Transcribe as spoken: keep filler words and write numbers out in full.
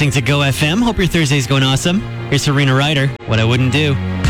listening to Go F M. Hope your Thursday's going awesome. Here's Serena Ryder, What I Wouldn't Do.